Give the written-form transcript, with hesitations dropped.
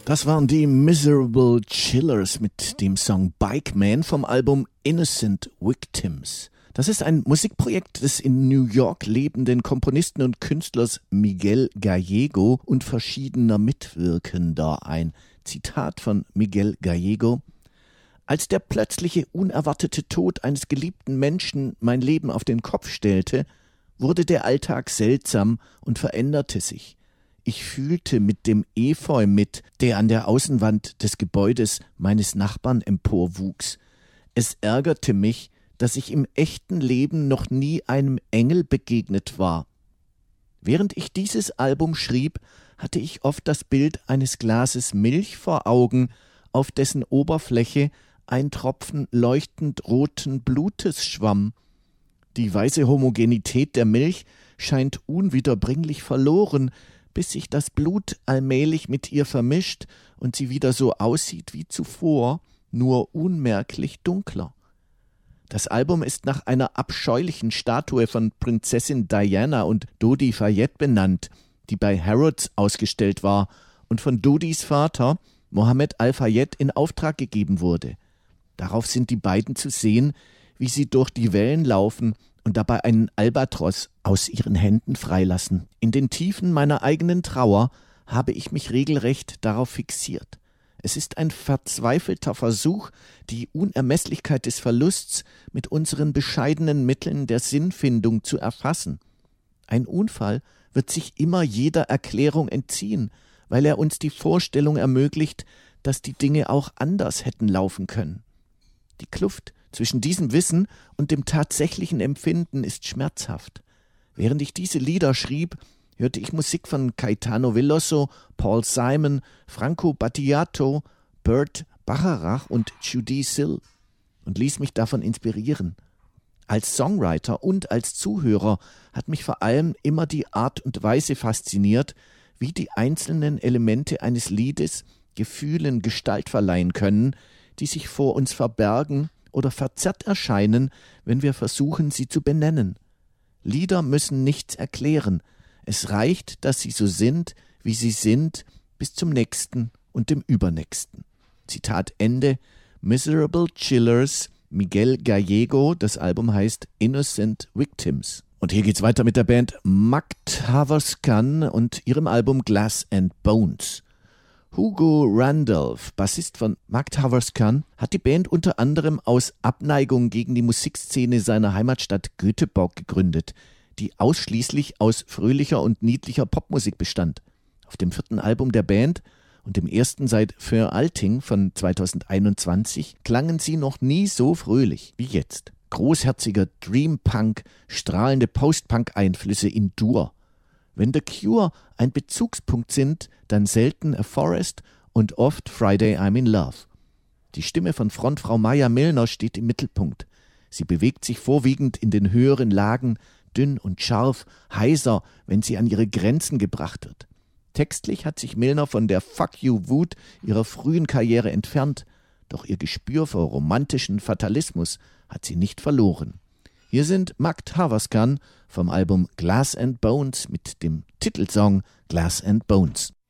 Das waren die Miserable Chillers mit dem Song Bike Man vom Album Innocent Victims. Das ist ein Musikprojekt des in New York lebenden Komponisten und Künstlers Miguel Gallego und verschiedener Mitwirkender. Ein Zitat von Miguel Gallego: Als der plötzliche, unerwartete Tod eines geliebten Menschen mein Leben auf den Kopf stellte, wurde der Alltag seltsam und veränderte sich. Ich fühlte mit dem Efeu mit, der an der Außenwand des Gebäudes meines Nachbarn emporwuchs. Es ärgerte mich, dass ich im echten Leben noch nie einem Engel begegnet war. Während ich dieses Album schrieb, hatte ich oft das Bild eines Glases Milch vor Augen, auf dessen Oberfläche ein Tropfen leuchtend roten Blutes schwamm. Die weiße Homogenität der Milch scheint unwiederbringlich verloren, bis sich das Blut allmählich mit ihr vermischt und sie wieder so aussieht wie zuvor, nur unmerklich dunkler. Das Album ist nach einer abscheulichen Statue von Prinzessin Diana und Dodi Fayed benannt, die bei Harrods ausgestellt war und von Dodis Vater, Mohammed Al-Fayed, in Auftrag gegeben wurde. Darauf sind die beiden zu sehen, wie sie durch die Wellen laufen und dabei einen Albatros aus ihren Händen freilassen. In den Tiefen meiner eigenen Trauer habe ich mich regelrecht darauf fixiert. Es ist ein verzweifelter Versuch, die Unermesslichkeit des Verlusts mit unseren bescheidenen Mitteln der Sinnfindung zu erfassen. Ein Unfall wird sich immer jeder Erklärung entziehen, weil er uns die Vorstellung ermöglicht, dass die Dinge auch anders hätten laufen können. Die Kluft zwischen diesem Wissen und dem tatsächlichen Empfinden ist schmerzhaft. Während ich diese Lieder schrieb, hörte ich Musik von Caetano Veloso, Paul Simon, Franco Battiato, Burt Bacharach und Judee Sill und ließ mich davon inspirieren. Als Songwriter und als Zuhörer hat mich vor allem immer die Art und Weise fasziniert, wie die einzelnen Elemente eines Liedes Gefühlen Gestalt verleihen können, die sich vor uns verbergen oder verzerrt erscheinen, wenn wir versuchen, sie zu benennen. Lieder müssen nichts erklären. Es reicht, dass sie so sind, wie sie sind, bis zum nächsten und dem übernächsten. Zitat Ende. Miserable Chillers, Miguel Gallego. Das Album heißt Innocent Victims. Und hier geht's weiter mit der Band Makthaverskan und ihrem Album Glass and Bones. Hugo Randolph, Bassist von Makthaverskan, hat die Band unter anderem aus Abneigung gegen die Musikszene seiner Heimatstadt Göteborg gegründet, die ausschließlich aus fröhlicher und niedlicher Popmusik bestand. Auf dem 4. Album der Band und dem ersten seit Für Alting von 2021 klangen sie noch nie so fröhlich wie jetzt. Großherziger Dream-Punk, strahlende Post-Punk-Einflüsse in Dur. Wenn The Cure ein Bezugspunkt sind, dann selten A Forest und oft Friday I'm in Love. Die Stimme von Frontfrau Maja Millner steht im Mittelpunkt. Sie bewegt sich vorwiegend in den höheren Lagen, dünn und scharf, heiser, wenn sie an ihre Grenzen gebracht wird. Textlich hat sich Millner von der Fuck-You-Wut ihrer frühen Karriere entfernt, doch ihr Gespür für romantischen Fatalismus hat sie nicht verloren. Hier sind Makthaverskan vom Album Glass and Bones mit dem Titelsong Glass and Bones.